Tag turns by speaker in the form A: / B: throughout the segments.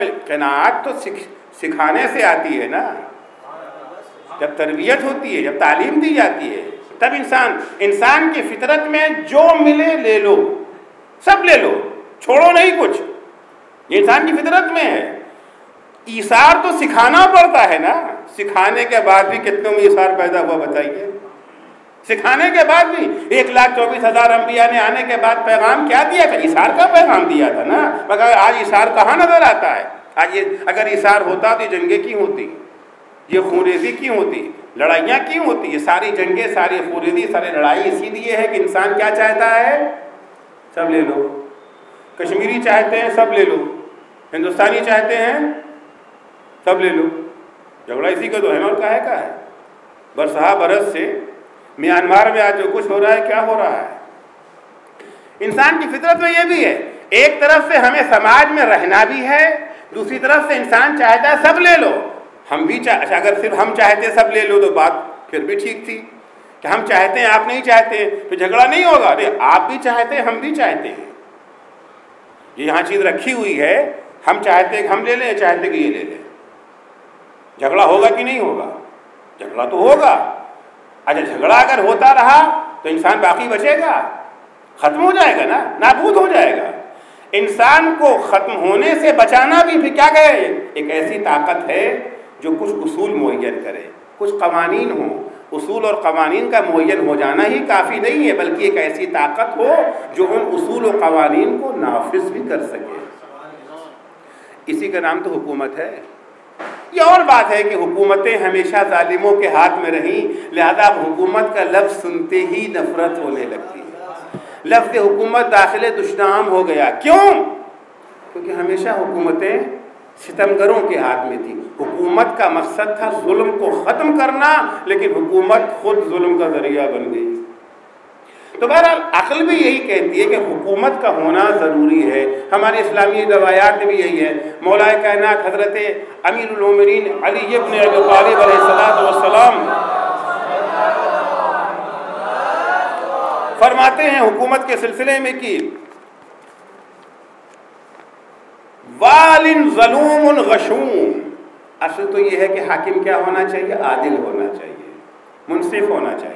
A: قناعت تو سکھانے سے آتی ہے نا، جب تربیت ہوتی ہے، جب تعلیم دی جاتی ہے تب انسان کی فطرت میں جو ملے لے لو، سب لے لو، چھوڑو نہیں کچھ، یہ انسان کی فطرت میں ہے۔ ایثار تو سکھانا پڑتا ہے نا، سکھانے کے بعد بھی کتنوں میں ایثار پیدا ہوا بتائیے؟ سکھانے کے بعد بھی 1,24,000 انبیاء نے آنے کے بعد پیغام کیا دیا تھا؟ ایثار کا پیغام دیا تھا نا، مگر آج ایثار کہاں نظر آتا ہے؟ آج اگر ایثار ہوتا تو یہ جنگیں کیوں ہوتی، یہ خونریزی کیوں ہوتی، لڑائیاں کیوں ہوتی؟ یہ ساری جنگیں، ساری خونریزی، ساری لڑائی اسی لیے ہے کہ انسان کیا چاہتا ہے؟ سب لے لو۔ کشمیری چاہتے ہیں سب لے لو، ہندوستانی چاہتے ہیں سب لے لو۔ جھگڑا اسی کا تو ہے اور کا ہے برسہ برس سے میانمار میں آج جو کچھ ہو رہا ہے، کیا ہو رہا ہے؟ انسان کی فطرت میں یہ بھی ہے، ایک طرف سے ہمیں سماج میں رہنا بھی ہے، دوسری طرف سے انسان چاہتا ہے سب لے لو۔ ہم بھی اگر صرف ہم چاہتے سب لے لو تو بات پھر بھی ٹھیک تھی کہ ہم چاہتے ہیں آپ نہیں چاہتے تو جھگڑا نہیں ہوگا۔ ارے آپ بھی چاہتے ہیں ہم بھی چاہتے ہیں، یہ یہاں چیز رکھی ہوئی ہے، ہم چاہتے ہیں کہ ہم لے لیں، چاہتے کہ یہ لے لیں، جھگڑا ہوگا کہ نہیں ہوگا؟ جھگڑا تو ہوگا۔ اچھا جھگڑا اگر ہوتا رہا تو انسان باقی بچے گا؟ ختم ہو جائے گا نا، نابود ہو جائے گا۔ انسان کو ختم ہونے سے بچانا بھی کیا کہے؟ ایک ایسی طاقت ہے جو کچھ اصول معین کرے، کچھ قوانین ہوں۔ اصول اور قوانین کا معین ہو جانا ہی کافی نہیں ہے، بلکہ ایک ایسی طاقت ہو جو ان اصول و قوانین کو نافذ بھی کر سکے۔ اسی کا نام تو حکومت ہے۔ یہ اور بات ہے کہ حکومتیں ہمیشہ ظالموں کے ہاتھ میں رہیں، لہذا اب حکومت کا لفظ سنتے ہی نفرت ہونے لگتی ہے۔ لفظ حکومت داخل دشنام ہو گیا۔ کیوں؟ کیونکہ ہمیشہ حکومتیں ستمگروں کے ہاتھ میں تھی۔ حکومت کا مقصد تھا ظلم کو ختم کرنا، لیکن حکومت خود ظلم کا ذریعہ بن گئی۔ تو بہرحال عقل بھی یہی کہتی ہے کہ حکومت کا ہونا ضروری ہے۔ ہماری اسلامی روایات میں بھی یہی ہے۔ مولا کائنات حضرت امیر المومنین علی ابن ابی طالب علیہ السلام فرماتے ہیں حکومت کے سلسلے میں کہ والن ظلوم غشوم، اصل تو یہ ہے کہ حاکم کیا ہونا چاہیے؟ عادل ہونا چاہیے، منصف ہونا چاہیے۔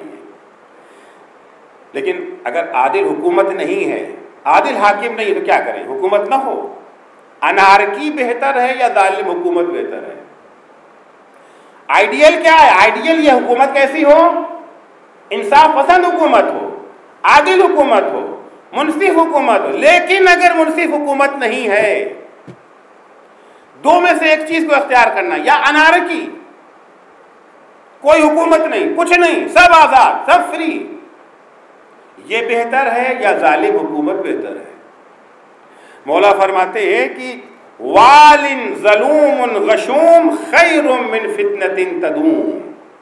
A: لیکن اگر عادل حکومت نہیں ہے، عادل حاکم نہیں ہے تو کیا کریں؟ حکومت نہ ہو۔ انارکی بہتر ہے یا ظالم حکومت بہتر ہے؟ آئیڈیل کیا ہے؟ آئیڈیل یہ حکومت کیسی ہو؟ انصاف پسند حکومت ہو، عادل حکومت ہو، منصف حکومت ہو۔ لیکن اگر منصف حکومت نہیں ہے، دو میں سے ایک چیز کو اختیار کرنا، یا انارکی، کوئی حکومت نہیں، کچھ نہیں، سب آزاد، سب فری، یہ بہتر ہے یا ظالم حکومت بہتر ہے؟ مولا فرماتے ہیں کہ والن ظلوم غشوم خیر من فتنۃ تدوم،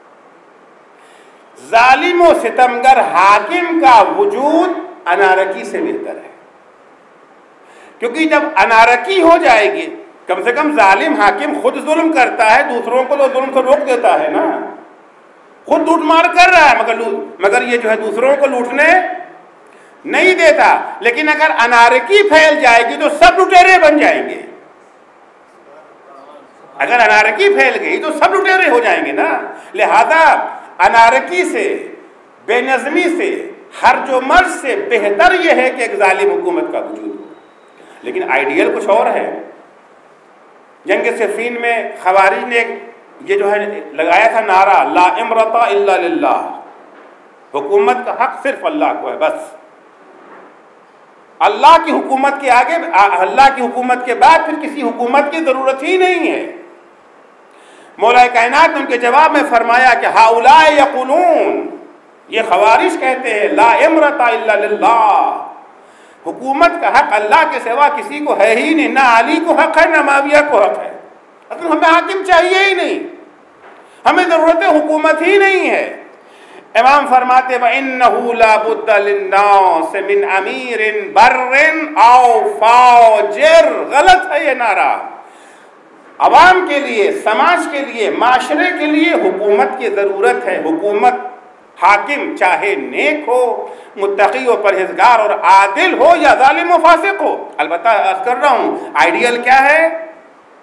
A: ظالم و ستمگر حاکم کا وجود انارکی سے بہتر ہے۔ کیونکہ جب انارکی ہو جائے گی، کم سے کم ظالم حاکم خود ظلم کرتا ہے، دوسروں کو تو ظلم سے روک دیتا ہے نا، خود لوٹ مار کر رہا ہے مگر یہ جو ہے دوسروں کو لوٹنے نہیں دیتا۔ لیکن اگر انارکی پھیل جائے گی تو سب لٹیرے بن جائیں گے۔ اگر انارکی پھیل گئی تو سب لٹیرے ہو جائیں گے نا۔ لہذا انارکی سے، بے نظمی سے، ہرج و مرج سے بہتر یہ ہے کہ ایک ظالم حکومت کا وجود ہو۔ لیکن آئیڈیل کچھ اور ہے۔ جنگ صفین میں خوارج نے یہ جو ہے لگایا تھا نعرہ، لا امرۃ الا للہ، حکومت کا حق صرف اللہ کو ہے، بس اللہ کی حکومت کے آگے، اللہ کی حکومت کے بعد پھر کسی حکومت کی ضرورت ہی نہیں ہے۔ مولا کائنات نے ان کے جواب میں فرمایا کہ ہؤلاء یقولون، یہ خوارج کہتے ہیں لا امرۃ الا للہ، حکومت کا حق اللہ کے سوا کسی کو ہے ہی نہیں، نہ علی کو حق ہے نہ معاویہ کو حق ہے۔ اصل ہمیں حاکم چاہیے ہی نہیں، ہمیں ضرورت حکومت ہی نہیں ہے۔ امام فرماتے وَإِنَّهُ لَا بُدَّ لِلنَّاسِ مِنْ أَمِيرٍ بَرٍّ أَوْ فَاجِرٍ، غلط ہے یہ نعرہ۔ عوام کے لیے، سماج کے لیے، معاشرے کے لیے حکومت کی ضرورت ہے۔ حکومت، حاکم چاہے نیک ہو، متقی و پرہیزگار اور عادل ہو، یا ظالم و فاسق ہو۔ البتہ عرض کر رہا ہوں آئیڈیل کیا ہے؟